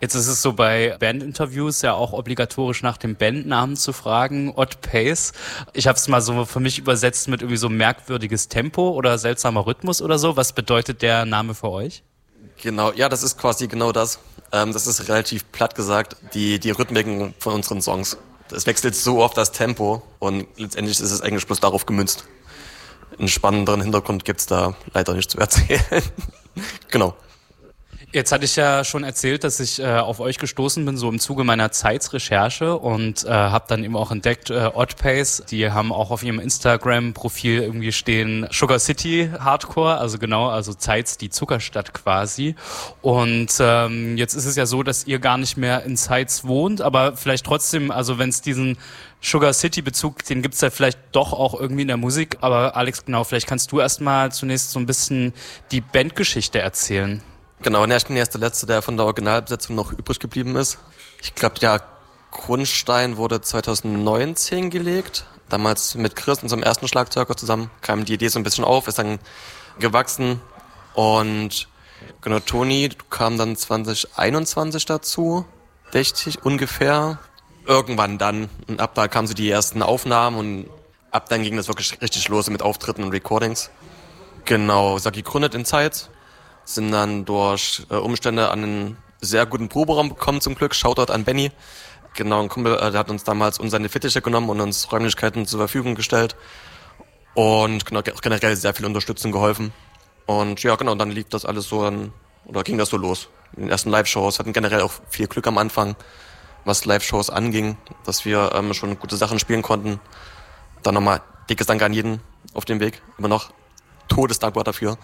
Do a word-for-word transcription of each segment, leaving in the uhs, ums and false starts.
Jetzt ist es so bei Bandinterviews ja auch obligatorisch nach dem Bandnamen zu fragen, Odd Pace. Ich habe es mal so für mich übersetzt mit irgendwie so merkwürdiges Tempo oder seltsamer Rhythmus oder so. Was bedeutet der Name für euch? Genau, ja, das ist quasi genau das. Ähm, das ist relativ platt gesagt, die, die Rhythmiken von unseren Songs. Es wechselt so oft das Tempo und letztendlich ist es eigentlich bloß darauf gemünzt. Einen spannenderen Hintergrund gibt's da leider nicht zu erzählen. Genau. Jetzt hatte ich ja schon erzählt, dass ich äh, auf euch gestoßen bin, so im Zuge meiner Zeitrecherche und äh, habe dann eben auch entdeckt, äh, Odd Pace, die haben auch auf ihrem Instagram-Profil irgendwie stehen Sugar City Hardcore, also genau, also Zeitz, die Zuckerstadt quasi. Und ähm, jetzt ist es ja so, dass ihr gar nicht mehr in Zeitz wohnt, aber vielleicht trotzdem, also wenn es diesen Sugar City-Bezug, den gibt's ja vielleicht doch auch irgendwie in der Musik. Aber Alex, genau, vielleicht kannst du erstmal zunächst so ein bisschen die Bandgeschichte erzählen. Genau, ich bin erst der Letzte, der von der Originalbesetzung noch übrig geblieben ist. Ich glaube, der Grundstein wurde zwanzig neunzehn gelegt. Damals mit Chris, unserem ersten Schlagzeuger, zusammen kam die Idee so ein bisschen auf, ist dann gewachsen. Und genau, Toni kam dann zwanzig einundzwanzig dazu, sechzig ungefähr. Irgendwann dann. Und ab da kamen so die ersten Aufnahmen und ab dann ging das wirklich richtig los mit Auftritten und Recordings. Genau, sag gegründet in Zeitz. Sind dann durch äh, Umstände an einen sehr guten Proberaum bekommen zum Glück. Shoutout an Benny. Genau, ein Kumpel, äh, der hat uns damals uns seine Fittiche genommen und uns Räumlichkeiten zur Verfügung gestellt. Und genau, generell sehr viel Unterstützung geholfen. Und ja, genau, dann lief das alles so an, oder ging das so los. In den ersten Live-Shows hatten generell auch viel Glück am Anfang, was Live-Shows anging, dass wir ähm, schon gute Sachen spielen konnten. Dann nochmal dickes Dank an jeden auf dem Weg. Immer noch todesdankbar dafür.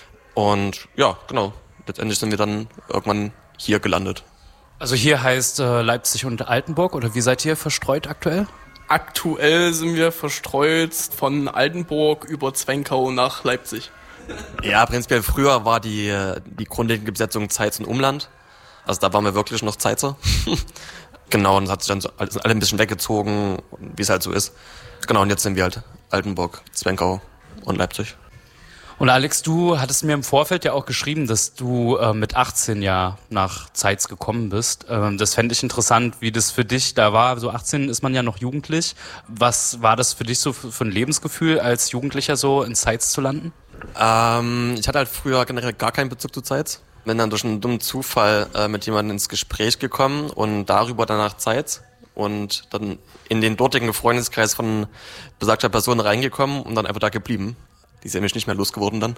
Und ja, genau, letztendlich sind wir dann irgendwann hier gelandet. Also hier heißt äh, Leipzig und Altenburg, oder wie seid ihr verstreut aktuell? Aktuell sind wir verstreut von Altenburg über Zwenkau nach Leipzig. Ja, prinzipiell früher war die, die grundlegende Besetzung Zeitz und Umland. Also da waren wir wirklich noch Zeitzer. Genau, und es hat sich dann so, alle ein bisschen weggezogen, wie es halt so ist. Genau, und jetzt sind wir halt Altenburg, Zwenkau und Leipzig. Und Alex, du hattest mir im Vorfeld ja auch geschrieben, dass du äh, mit achtzehn ja nach Zeitz gekommen bist. Ähm, das fände ich interessant, wie das für dich da war. So achtzehn ist man ja noch jugendlich. Was war das für dich so für, für ein Lebensgefühl, als Jugendlicher so in Zeitz zu landen? Ähm, ich hatte halt früher generell gar keinen Bezug zu Zeitz. Bin dann durch einen dummen Zufall äh, mit jemandem ins Gespräch gekommen und darüber danach Zeitz. Und dann in den dortigen Freundeskreis von besagter Person reingekommen und dann einfach da geblieben. Die ist nämlich nicht mehr losgeworden dann.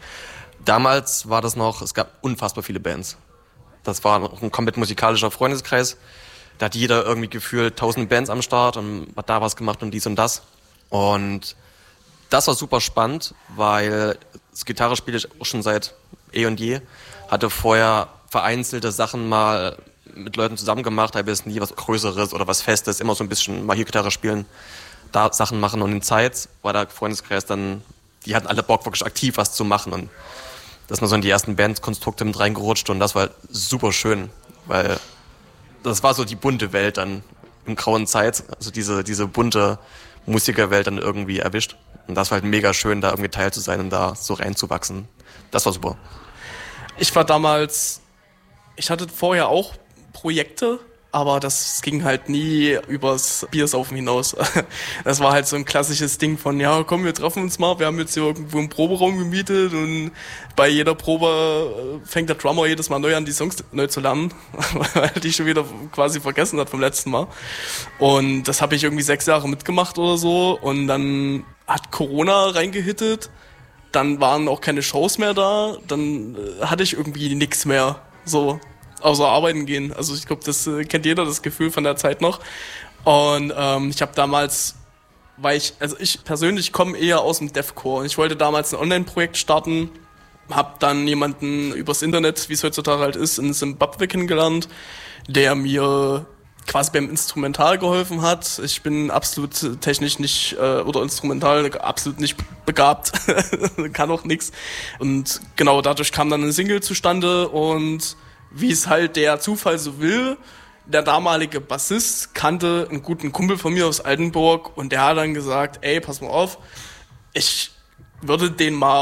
Damals war das noch, es gab unfassbar viele Bands. Das war noch ein komplett musikalischer Freundeskreis. Da hat jeder irgendwie gefühlt tausend Bands am Start und hat da was gemacht und dies und das. Und das war super spannend, weil das Gitarre spiele ich auch schon seit eh und je. Hatte vorher vereinzelte Sachen mal mit Leuten zusammen gemacht, aber es nie was Größeres oder was Festes, immer so ein bisschen mal hier Gitarre spielen, da Sachen machen. Und in Zeitz war der Freundeskreis dann, die hatten alle Bock, wirklich aktiv was zu machen. Und das sind so in die ersten Bandkonstrukte mit reingerutscht und das war super schön, weil das war so die bunte Welt dann im grauen Zeitz, also diese, diese bunte Musikerwelt dann irgendwie erwischt. Und das war halt mega schön, da irgendwie Teil zu sein und da so reinzuwachsen. Das war super. Ich war damals, ich hatte vorher auch Projekte, aber das ging halt nie übers Biersaufen hinaus. Das war halt so ein klassisches Ding von, ja komm, wir treffen uns mal, wir haben jetzt hier irgendwo einen Proberaum gemietet und bei jeder Probe fängt der Drummer jedes Mal neu an, die Songs neu zu lernen, weil er die schon wieder quasi vergessen hat vom letzten Mal. Und das habe ich irgendwie sechs Jahre mitgemacht oder so und dann hat Corona reingehittet, dann waren auch keine Shows mehr da, dann hatte ich irgendwie nichts mehr, so. Außer arbeiten gehen. Also ich glaube, das äh, kennt jeder, das Gefühl von der Zeit noch. Und ähm, ich habe damals, weil ich, also ich persönlich komme eher aus dem Deathcore. Und ich wollte damals ein Online-Projekt starten, habe dann jemanden übers Internet, wie es heutzutage halt ist, in Zimbabwe kennengelernt, der mir quasi beim Instrumental geholfen hat. Ich bin absolut technisch nicht, äh, oder instrumental absolut nicht begabt, kann auch nix. Und genau dadurch kam dann eine Single zustande und wie es halt der Zufall so will, der damalige Bassist kannte einen guten Kumpel von mir aus Altenburg und der hat dann gesagt, ey, pass mal auf, ich würde den mal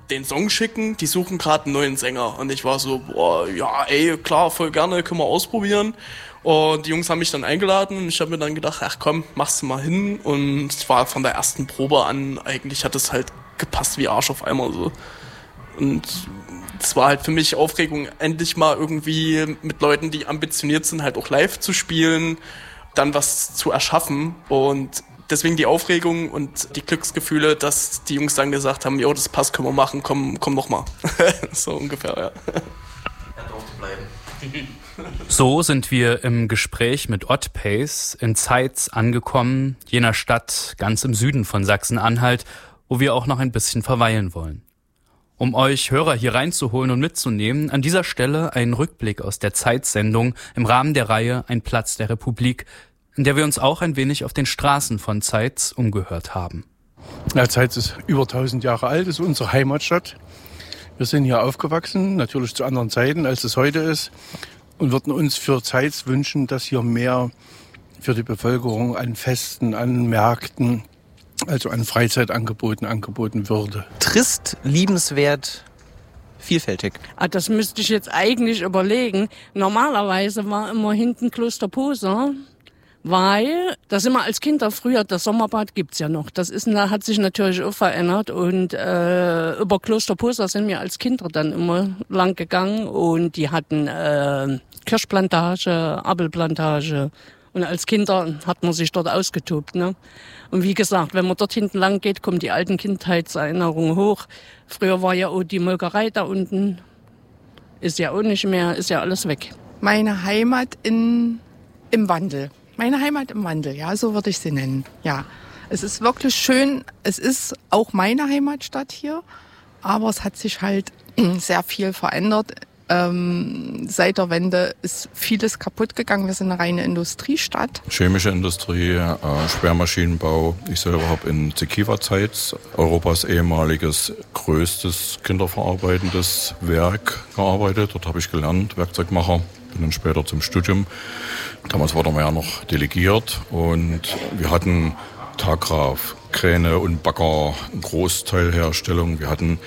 den Song schicken, die suchen gerade einen neuen Sänger. Und ich war so, boah, ja, ey, klar, voll gerne, können wir ausprobieren. Und die Jungs haben mich dann eingeladen und ich habe mir dann gedacht, ach komm, machst du mal hin. Und es war von der ersten Probe an, eigentlich hat es halt gepasst wie Arsch auf Eimer so. Und es war halt für mich Aufregung, endlich mal irgendwie mit Leuten, die ambitioniert sind, halt auch live zu spielen, dann was zu erschaffen. Und deswegen die Aufregung und die Glücksgefühle, dass die Jungs dann gesagt haben, jo, das passt, können wir machen, komm, komm noch mal. So ungefähr, ja. Er durfte bleiben. So sind wir im Gespräch mit Odd Pace in Zeitz angekommen, jener Stadt ganz im Süden von Sachsen-Anhalt, wo wir auch noch ein bisschen verweilen wollen. Um euch Hörer hier reinzuholen und mitzunehmen, an dieser Stelle ein Rückblick aus der Zeitz-Sendung im Rahmen der Reihe Ein Platz der Republik, in der wir uns auch ein wenig auf den Straßen von Zeitz umgehört haben. Ja, Zeitz ist über tausend Jahre alt, ist unsere Heimatstadt. Wir sind hier aufgewachsen, natürlich zu anderen Zeiten, als es heute ist, und würden uns für Zeitz wünschen, dass hier mehr für die Bevölkerung an Festen, an Märkten, also an Freizeitangeboten angeboten würde. Trist, liebenswert, vielfältig. Ah, das müsste ich jetzt eigentlich überlegen. Normalerweise war immer hinten Kloster Poser, weil, da sind wir als Kinder früher, das Sommerbad gibt's ja noch. Das ist, hat sich natürlich auch verändert und äh, über Kloster Poser sind wir als Kinder dann immer lang gegangen und die hatten äh, Kirschplantage, Apfelplantage und als Kinder hat man sich dort ausgetobt, ne? Und wie gesagt, wenn man dort hinten lang geht, kommen die alten Kindheitserinnerungen hoch. Früher war ja auch die Molkerei da unten, ist ja auch nicht mehr, ist ja alles weg. Meine Heimat in, im Wandel. Meine Heimat im Wandel, ja, so würde ich sie nennen. Ja, es ist wirklich schön. Es ist auch meine Heimatstadt hier, aber es hat sich halt sehr viel verändert. Ähm, seit der Wende ist vieles kaputt gegangen. Wir sind eine reine Industriestadt. Chemische Industrie, äh, Schwermaschinenbau. Ich selber habe in Zekiwa Zeitz, Europas ehemaliges größtes kinderverarbeitendes Werk, gearbeitet. Dort habe ich gelernt, Werkzeugmacher. Bin dann später zum Studium. Damals war der Meier noch delegiert und wir hatten Tagraf, Kräne und Bagger, Großteilherstellung. Wir hatten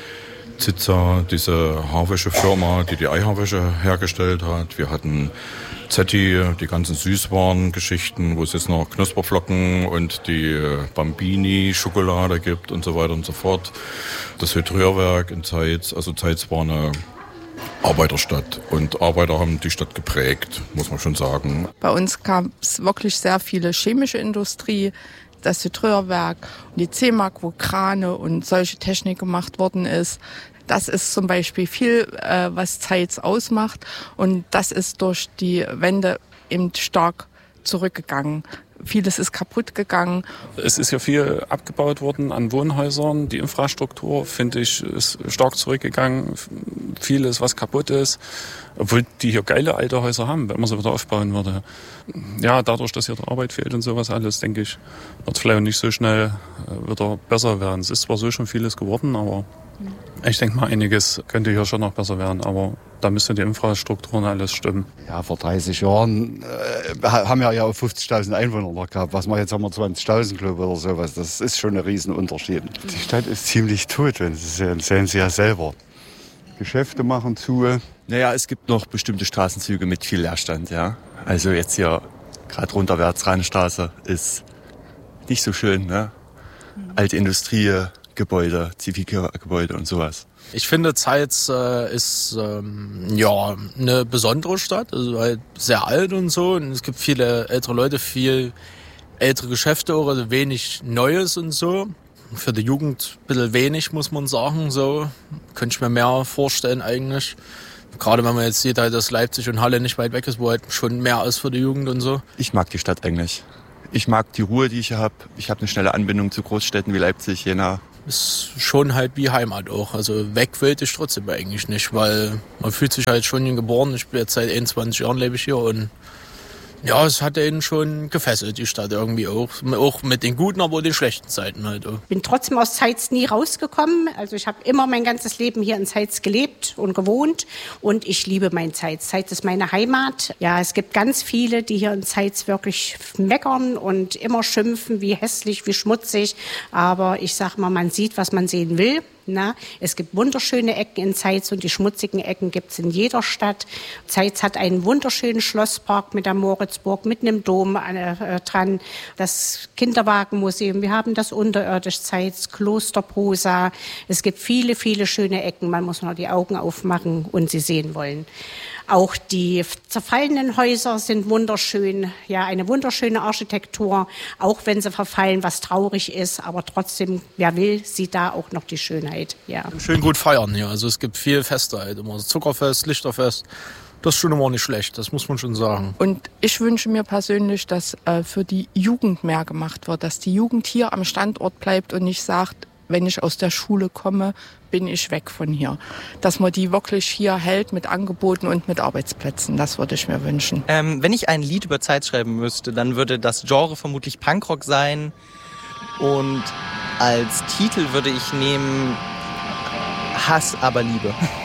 Zitza, diese Haarwäschefirma, die die Eihaarwäsche hergestellt hat. Wir hatten Zetti, die ganzen Süßwarengeschichten, wo es jetzt noch Knusperflocken und die Bambini-Schokolade gibt und so weiter und so fort. Das Hydrierwerk in Zeitz, also Zeitz war eine Arbeiterstadt und Arbeiter haben die Stadt geprägt, muss man schon sagen. Bei uns gab es wirklich sehr viele chemische Industrie, das Hydrierwerk und die C-Mark, wo Krane und solche Technik gemacht worden ist. Das ist zum Beispiel viel, äh, was Zeitz ausmacht und das ist durch die Wende eben stark zurückgegangen. Vieles ist kaputt gegangen. Es ist ja viel abgebaut worden an Wohnhäusern. Die Infrastruktur, finde ich, ist stark zurückgegangen. Vieles, was kaputt ist. Obwohl die hier geile alte Häuser haben, wenn man sie wieder aufbauen würde. Ja, dadurch, dass hier der Arbeit fehlt und sowas alles, denke ich, wird es vielleicht nicht so schnell wieder besser werden. Es ist zwar so schon vieles geworden, aber ich denke mal, einiges könnte hier schon noch besser werden. Aber da müsste die Infrastruktur und alles stimmen. Ja, vor dreißig Jahren äh, haben wir ja auch fünfzigtausend Einwohner noch gehabt. Was wir jetzt haben wir zwanzigtausend, glaube ich, oder sowas. Das ist schon ein Riesenunterschied. Die Stadt ist ziemlich tot, das sehen Sie ja selber. Geschäfte machen zu. Naja, es gibt noch bestimmte Straßenzüge mit viel Leerstand, ja. Also jetzt hier gerade runterwärts Rheinstraße ist nicht so schön, ne? Alte Industriegebäude, Zivilgebäude und sowas. Ich finde, Zeitz äh, ist ähm, ja eine besondere Stadt, also halt sehr alt und so. Und es gibt viele ältere Leute, viel ältere Geschäfte, auch, also wenig Neues und so. Für die Jugend ein bisschen wenig, muss man sagen. So könnte ich mir mehr vorstellen eigentlich. Gerade wenn man jetzt sieht, halt, dass Leipzig und Halle nicht weit weg ist, wo halt schon mehr ist für die Jugend und so. Ich mag die Stadt eigentlich. Ich mag die Ruhe, die ich hier habe. Ich habe eine schnelle Anbindung zu Großstädten wie Leipzig, Jena. Ist schon halt wie Heimat auch. Also weg will ich trotzdem eigentlich nicht, weil man fühlt sich halt schon hier geboren. Ich bin jetzt seit einundzwanzig Jahren lebe ich hier und ja, es hat ihn schon gefesselt, die Stadt irgendwie auch. Auch mit den guten, aber auch den schlechten Zeiten halt auch. Ich bin trotzdem aus Zeitz nie rausgekommen. Also ich habe immer mein ganzes Leben hier in Zeitz gelebt und gewohnt. Und ich liebe mein Zeitz. Zeitz ist meine Heimat. Ja, es gibt ganz viele, die hier in Zeitz wirklich meckern und immer schimpfen, wie hässlich, wie schmutzig. Aber ich sag mal, man sieht, was man sehen will. Na, es gibt wunderschöne Ecken in Zeitz und die schmutzigen Ecken gibt es in jeder Stadt. Zeitz hat einen wunderschönen Schlosspark mit der Moritzburg, mit einem Dom äh, dran, das Kinderwagenmuseum, wir haben das unterirdisch Zeitz, Kloster Prosa. Es gibt viele, viele schöne Ecken, man muss nur die Augen aufmachen und sie sehen wollen. Auch die zerfallenen Häuser sind wunderschön, ja, eine wunderschöne Architektur, auch wenn sie verfallen, was traurig ist, aber trotzdem, wer will, sieht da auch noch die Schönheit, ja. Schön gut feiern hier, also es gibt viel Feste halt immer, Zuckerfest, Lichterfest, das ist schon immer nicht schlecht, das muss man schon sagen. Und ich wünsche mir persönlich, dass äh, für die Jugend mehr gemacht wird, dass die Jugend hier am Standort bleibt und nicht sagt, wenn ich aus der Schule komme, bin ich weg von hier. Dass man die wirklich hier hält mit Angeboten und mit Arbeitsplätzen. Das würde ich mir wünschen. Ähm, wenn ich ein Lied über Zeitz schreiben müsste, dann würde das Genre vermutlich Punkrock sein. Und als Titel würde ich nehmen Hass, aber Liebe.